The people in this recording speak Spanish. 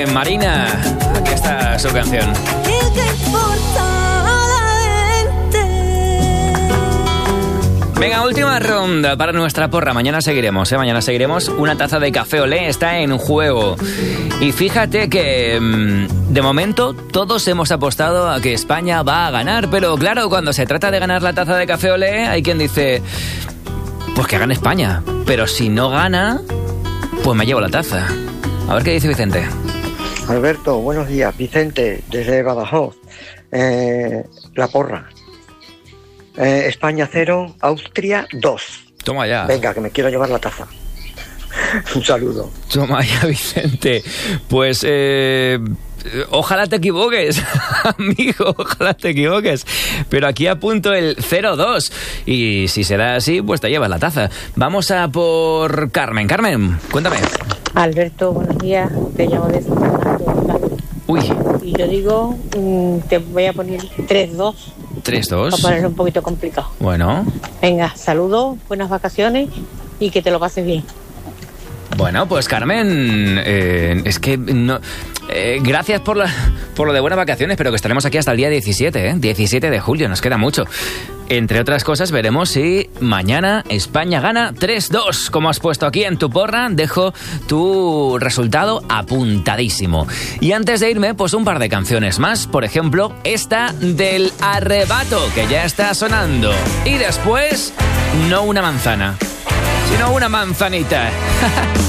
de Marina. Aquí está su canción. Venga, última ronda para nuestra porra. Mañana seguiremos, Mañana seguiremos. Una taza de café olé está en juego. Y fíjate que de momento todos hemos apostado a que España va a ganar. Pero claro, cuando se trata de ganar la taza de café olé, hay quien dice, pues que gane España. Pero si no gana, pues me llevo la taza. A ver qué dice Vicente. Alberto, buenos días. Vicente, desde Badajoz. La porra. España 0, Austria 2. Toma ya. Venga, que me quiero llevar la taza. Un saludo. Toma ya, Vicente. Pues ojalá te equivoques, amigo, ojalá te equivoques. Pero aquí apunto el 0-2. Y si será así, pues te llevas la taza. Vamos a por Carmen. Carmen, cuéntame. Alberto, buenos días. Te llamo de San Fernando. Uy. Y yo digo, te voy a poner 3-2. 3-2. Para ponerlo un poquito complicado. Bueno. Venga, saludos, buenas vacaciones y que te lo pases bien. Bueno, pues Carmen, es que no... gracias por lo de buenas vacaciones, pero que estaremos aquí hasta el día 17, 17 de julio, nos queda mucho. Entre otras cosas, veremos si mañana España gana 3-2. Como has puesto aquí en tu porra, dejo tu resultado apuntadísimo. Y antes de irme, pues un par de canciones más. Por ejemplo, esta del Arrebato, que ya está sonando. Y después, no una manzana, sino una manzanita.